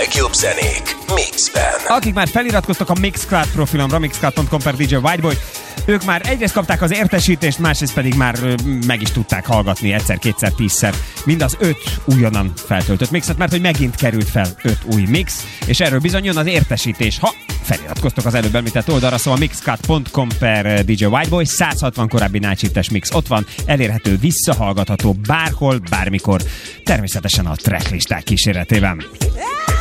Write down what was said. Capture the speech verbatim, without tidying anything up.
legjobb zenék mixben. Akik már feliratkoztak a Mixcloud profilomra, mixcloud pont com per dé jé Whiteboy, ők már egyrészt kapták az értesítést, másrészt pedig már meg is tudták hallgatni egyszer, kétszer, tízszer mind az öt újonnan feltöltött mixet, mert hogy megint került fel öt új mix, és erről bizony jön az értesítés, ha feliratkoztok az előbb említett oldalra, szóval mixcloud pont com per dé jé Whiteboy, száz hatvan korábbi Night Shift-es mix ott van, elérhető, visszahallgatható bárhol, bármikor, természetesen a tracklisták kíséretében.